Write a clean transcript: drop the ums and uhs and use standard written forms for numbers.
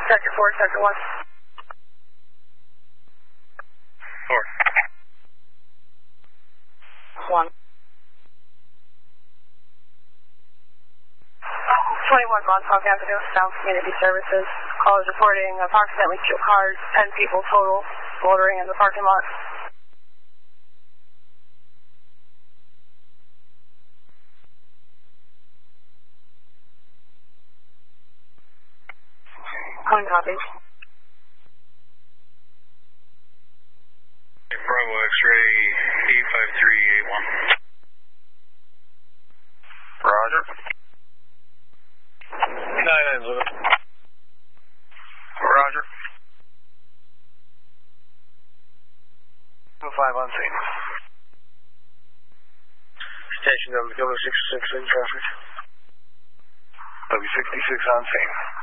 Sector 4, Sector 1. 4. 1. 21 Montauk Avenue, South Community Services. Call is reporting approximately 2 cars, 10 people total, loitering in the parking lot. Copy. Bravo X-ray 85381. Roger. 99 limit. Roger. 5 on scene. Station W66 in traffic. W66 on scene.